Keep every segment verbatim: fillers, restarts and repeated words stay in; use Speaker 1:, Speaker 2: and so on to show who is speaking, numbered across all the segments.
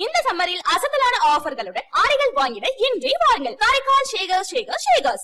Speaker 1: இந்த சம்மரில் அசத்தலான ஆஃபர்களுடன் ஆடைகள் வாங்கிட இன்றே வாருங்கள். காரைக்கால் ஷேகர் ஷேகர் ஷேகர்ஸ்.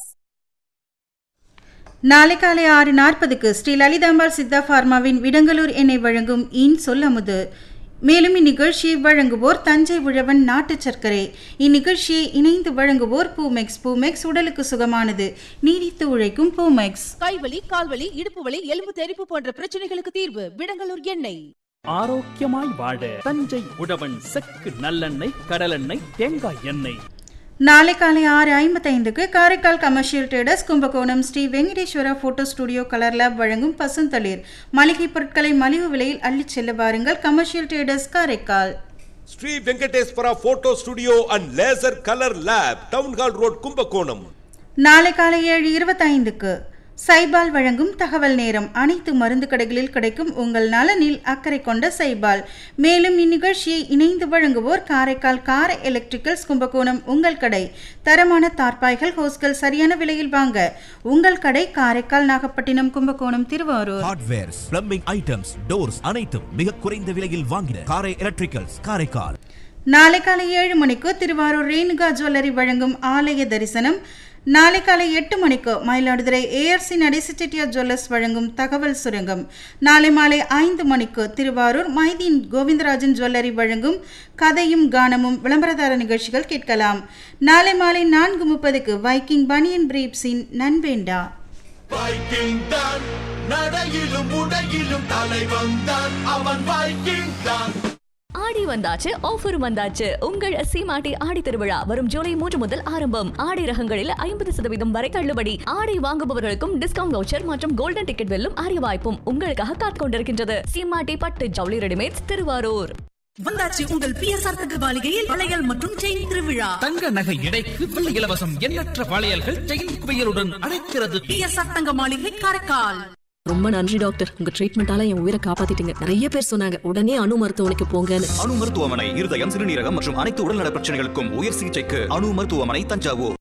Speaker 2: நாளை காலை ஆறு நாற்பதுக்கு ஸ்ரீ லலிதாம்பாள் சித்தா பார்மாவின் விடங்கலூர் எண்ணெய் வழங்கும் இன் சொல்லமுது. மேலும் இந்நிகழ்ச்சியை வழங்குவோர் தஞ்சை உழவன் நாட்டு சர்க்கரை. இந்நிகழ்ச்சியை இணைந்து வழங்குவோர் பூமெக்ஸ். பூமெக்ஸ் உடலுக்கு சுகமானது, நீடித்து உழைக்கும் பூமெக்ஸ்.
Speaker 3: கைவலி, கால்வலி, இடுப்பு வலி, எலும்பு தெறிப்பு போன்ற பிரச்சனைகளுக்கு தீர்வு விடங்கலூர் எண்ணெய்.
Speaker 4: ஆரோக்கியமாய் வாழ தஞ்சை உழவன் செக்கு நல்லெண்ணெய், கடலெண்ணெய், தேங்காய் எண்ணெய்.
Speaker 2: நாளை காலை ஆறு ஐம்பத்தைந்துக்கு Karaikal commercial traders Kumbakonam Sri Venkateswara photo studio colour lab வழங்கும் பசுந்தளிர். மளிகை பொருட்களை மலிவு விலையில் அள்ளிச் செல்ல வாருங்கள். Commercial traders Karaikal.
Speaker 5: Sri Venkateswara photo studio and laser colour lab, town hall road, Kumbakonam.
Speaker 2: நாளை காலை ஏழு இருபத்தைந்துக்கு சைபால் வழங்கும் தகவல் நேரம். அனைத்து மருந்து கடைகளில் கிடைக்கும் உங்கள் நலனில் அக்கறை கொண்ட சைபால். மேலும் இந்நிகழ்ச்சியை இணைந்து வழங்குவோர் காரைக்கால் கார எலக்ட்ரிக்கல்ஸ் கும்பகோணம். உங்கள் கடை தரமான தார்பாய்கள், ஹோஸ்கள் சரியான விலையில் வாங்க உங்கள் கடை Karaikal, Nagapattinam, Kumbakonam, Thiruvarur.
Speaker 6: Hardwares, plumbing items, doors அனைத்தும் மிக குறைந்த விலையில் வாங்கின காரை எலக்ட்ரிக்கல்ஸ் காரைக்கால்.
Speaker 2: நாளை காலை ஏழு மணிக்கு திருவாரூர் ரேணுகா ஜுவல்லரி வழங்கும் ஆலய தரிசனம். நாளை காலை எட்டு மணிக்கு மயிலாடுதுறை ஏஆர்சி நடேச செட்டியார் ஜுவல்லர்ஸ் வழங்கும் தகவல் சுரங்கம். நாளை மாலை ஐந்து மணிக்கு திருவாரூர் மைதீன் கோவிந்தராஜன் ஜுவல்லரி வழங்கும் கதையும் கானமும் விளம்பரதார நிகழ்ச்சிகள் கேட்கலாம். நாளை மாலை நான்கு முப்பதுக்கு வைக்கிங் பனியன் பிரீப்ஸின் நன்வேண்டா.
Speaker 7: வைக்கிங் தான் நடையிலும் உடையிலும் தலைவன் தான், அவன் வைக்கிங் தான்.
Speaker 8: ஆடி வந்தாச்சு, ஆஃபரும் வந்தாச்சு. உங்கள் சீமாட்டி ஆடி திருவிழா வரும் ஜூலை மூன்று முதல் ஆரம்பம். ஆடை ரகங்களில் ஐம்பது சதவீதம் வரை தள்ளுபடி. ஆடை வாங்குபவர்களுக்கும் டிஸ்கவுண்ட் வவுச்சர் மற்றும் கோல்டன் டிக்கெட் வெல்லும் அரிய வாய்ப்பும் உங்களுக்காக காத்துக் கொண்டிருக்கின்றது. சீமாட்டி பட்டு ஜவுளி ரெடிமேட்ஸ், திருவாரூர்.
Speaker 3: வந்தாச்சு உங்கள் பிஎஸ்ஆர் தங்க மாளிகையில் வளையல் மற்றும் செயின் திருவிழா.
Speaker 4: தங்க நகை எடைக்கு வெள்ளி இலவசம். எண்ணற்ற வளையல்கள் செயின் குவியலுடன் அழைக்கிறது.
Speaker 3: பிஎஸ்ஆர் தங்க மாளிகை காரைக்கால்.
Speaker 9: ரொம்ப நன்றி டாக்டர், உங்க ட்ரீட்மெண்டால என் உயிரை காப்பாத்திட்டீங்க. நிறைய பேர் சொன்னாங்க உடனே அணு மருத்துவமனைக்கு போங்கன்னு.
Speaker 10: அணு மருத்துவமனை இருதயம், சிறுநீரகம் மற்றும் அனைத்து உடல்நல பிரச்சனைகளுக்கும் உயர் சிகிச்சைக்கு அணு மருத்துவமனை, தஞ்சாவூர்.